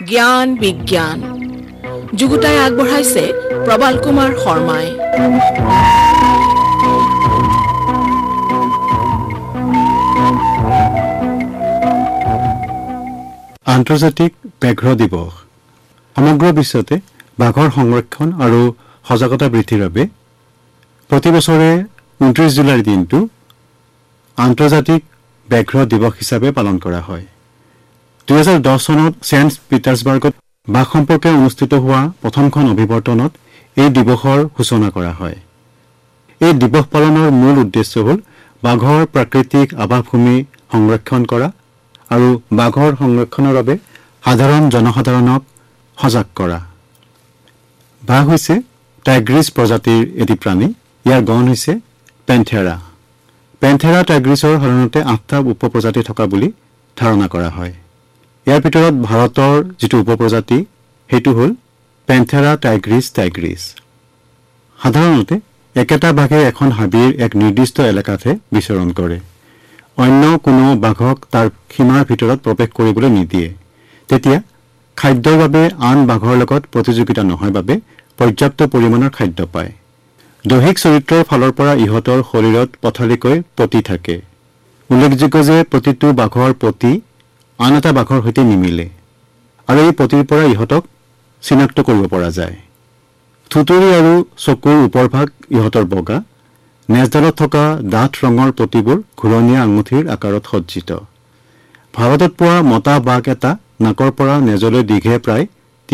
জ্ঞান বিজ্ঞান যুগুতাই আগবঢ়াইছে প্ৰবাল কুমাৰ শৰ্মাই। আন্তৰ্জাতিক ব্যাঘ্ৰ দিৱস সমগ্ৰ বিশ্বতে বাঘৰ সংৰক্ষণ আৰু সজাগতা বৃদ্ধিৰ বাবে প্ৰতি বছৰে 29 জুলাইৰ দিনটো আন্তৰ্জাতিক ব্যাঘ্ৰ দিৱস হিচাপে পালন কৰা হয়। 2010 চনত চেণ্ট পিটাৰ্ছবাৰ্গত বাঘ সম্পৰ্কে অনুষ্ঠিত হোৱা প্ৰথমখন অভিৱৰ্তনত এই দিৱসৰ সূচনা কৰা হয়। এই দিৱস পালনৰ মূল উদ্দেশ্য হ'ল বাঘৰ প্ৰাকৃতিক আৱাসভূমি সংৰক্ষণ কৰা আৰু বাঘৰ সংৰক্ষণৰ বাবে সাধাৰণ জনসাধাৰণক সজাগ কৰা। বাঘ হৈছে টাইগ্ৰিছ প্ৰজাতিৰ এটি প্ৰাণী। ইয়াৰ গণ হৈছে পেন্থেৰা। পেন্থেৰা টাইগ্ৰিছৰ সাধাৰণতে 8টা উপপ্ৰজাতি থকা বুলি ধাৰণা কৰা হয়। ইয়াৰ ভিতৰত ভাৰতৰ যিটো উপপ্ৰজাতি সেইটো হ'ল পেন্থেৰা টাইগ্ৰিছ টাইগ্ৰিছ। সাধাৰণতে একেটা বাঘে এখন হাবিৰ এক নিৰ্দিষ্ট এলেকাতহে বিচৰণ কৰে। অন্য কোনো বাঘক তাৰ সীমাৰ ভিতৰত প্ৰৱেশ কৰিবলৈ নিদিয়ে। তেতিয়া খাদ্যৰ বাবে আন বাঘৰ লগত প্ৰতিযোগিতা নহয় বাবে পৰ্যাপ্ত পৰিমাণৰ খাদ্য পায়। দৈহিক চৰিত্ৰৰ ফালৰ পৰা ইহঁতৰ শৰীৰত পথালিকৈ পতি থাকে। উল্লেখযোগ্য যে প্ৰতিটো বাঘৰ পতি আন এটা বাঘৰ সৈতে নিমিলে আৰু এই পতিৰ পৰা ইহঁতক চিনাক্ত কৰিব পৰা যায়। থুতুৰি আৰু চকুৰ ওপৰভাগ ইহঁতৰ বগা। নেজডালত থকা ডাঠ ৰঙৰ পতিবোৰ ঘূৰণীয়া আঙুঠিৰ আকাৰত সজ্জিত। ভাৰতত পোৱা মতা বাঘ এটা নাকৰ পৰা নেজলৈ দীঘে প্ৰায়